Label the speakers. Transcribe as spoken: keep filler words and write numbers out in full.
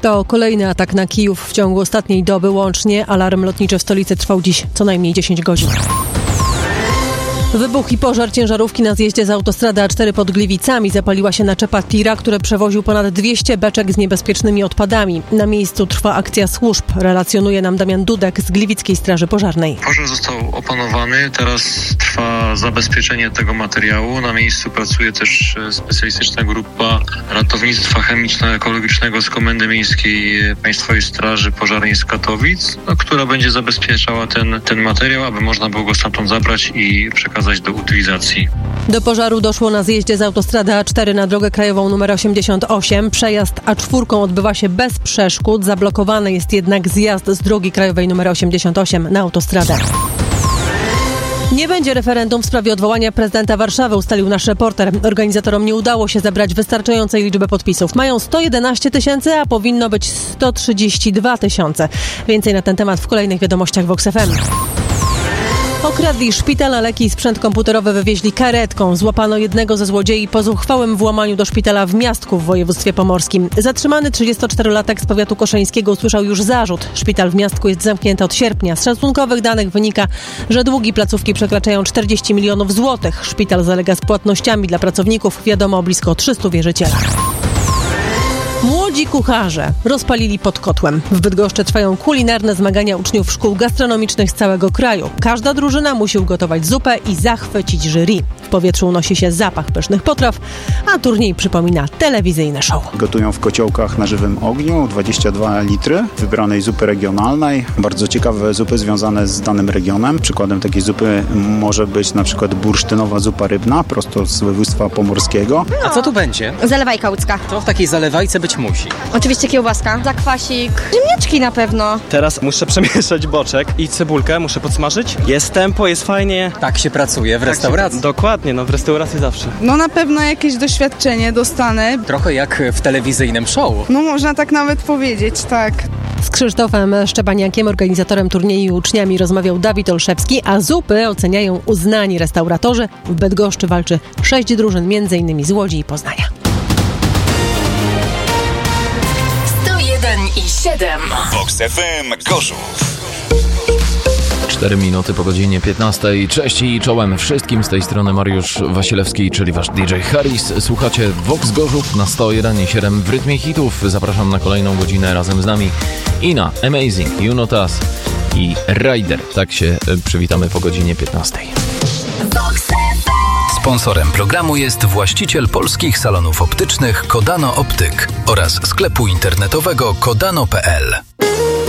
Speaker 1: To kolejny atak na Kijów w ciągu ostatniej doby. Łącznie alarm lotniczy w stolicy trwał dziś co najmniej dziesięć godzin. Wybuch i pożar ciężarówki na zjeździe z autostrady A cztery pod Gliwicami. Zapaliła się naczepa tira, który przewoził ponad dwieście beczek z niebezpiecznymi odpadami. Na miejscu trwa akcja służb. Relacjonuje nam Damian Dudek z Gliwickiej Straży Pożarnej.
Speaker 2: Pożar został opanowany. Teraz trwa zabezpieczenie tego materiału. Na miejscu pracuje też specjalistyczna grupa ratownictwa chemiczno-ekologicznego z Komendy Miejskiej Państwowej Straży Pożarnej z Katowic, no, która będzie zabezpieczała ten, ten materiał, aby można było go stamtąd zabrać i przekazać do utylizacji.
Speaker 1: Do pożaru doszło na zjeździe z autostrady A cztery na drogę krajową numer osiemdziesiąt osiem. Przejazd A cztery odbywa się bez przeszkód. Zablokowany jest jednak zjazd z drogi krajowej numer osiemdziesiąt osiem na autostradę. Nie będzie referendum w sprawie odwołania prezydenta Warszawy, ustalił nasz reporter. Organizatorom nie udało się zebrać wystarczającej liczby podpisów. Mają sto jedenaście tysięcy, a powinno być sto trzydzieści dwa tysiące. Więcej na ten temat w kolejnych wiadomościach Vox F M. Okradli szpital, a leki i sprzęt komputerowy wywieźli karetką. Złapano jednego ze złodziei po zuchwałym włamaniu do szpitala w Miastku w województwie pomorskim. Zatrzymany trzydziestoczterolatek z powiatu koszeńskiego usłyszał już zarzut. Szpital w Miastku jest zamknięty od sierpnia. Z szacunkowych danych wynika, że długi placówki przekraczają czterdzieści milionów złotych. Szpital zalega z płatnościami dla pracowników. Wiadomo o blisko trzystu wierzycielach. Młodzi kucharze rozpalili pod kotłem. W Bydgoszczy trwają kulinarne zmagania uczniów szkół gastronomicznych z całego kraju. Każda drużyna musi ugotować zupę i zachwycić jury. W powietrzu unosi się zapach pysznych potraw, a turniej przypomina telewizyjne show.
Speaker 3: Gotują w kociołkach na żywym ogniu dwadzieścia dwa litry wybranej zupy regionalnej. Bardzo ciekawe zupy związane z danym regionem. Przykładem takiej zupy może być na przykład bursztynowa zupa rybna, prosto z województwa pomorskiego.
Speaker 4: A co tu będzie?
Speaker 5: Zalewajka łódzka.
Speaker 4: To w takiej zalewajce być musi.
Speaker 5: Oczywiście kiełbaska, zakwasik, ziemniaczki na pewno.
Speaker 6: Teraz muszę przemieszać boczek i cebulkę, muszę podsmażyć. Jest tempo, jest fajnie.
Speaker 4: Tak się pracuje w restauracji.
Speaker 6: Tak się, dokładnie, no w restauracji zawsze.
Speaker 7: No na pewno jakieś doświadczenie dostanę.
Speaker 4: Trochę jak w telewizyjnym show.
Speaker 7: No można tak nawet powiedzieć, tak.
Speaker 1: Z Krzysztofem Szczepaniakiem, organizatorem turnieju i uczniami, rozmawiał Dawid Olszewski, a zupy oceniają uznani restauratorzy. W Bydgoszczy walczy sześć drużyn, między innymi z Łodzi i Poznania.
Speaker 8: jeden i siedem.
Speaker 9: Vox F M Gorzów.
Speaker 10: cztery minuty po godzinie piętnastej. Cześć i czołem wszystkim, z tej strony Mariusz Wasilewski, czyli wasz D J Harris. Słuchacie Vox Gorzów na sto jeden i siedem w rytmie hitów. Zapraszam na kolejną godzinę razem z nami Ina, Amazing, You Not Us i Rider. Tak się przywitamy po godzinie piętnastej.
Speaker 9: Sponsorem programu jest właściciel polskich salonów optycznych Kodano Optyk oraz sklepu internetowego kodano kropka p l.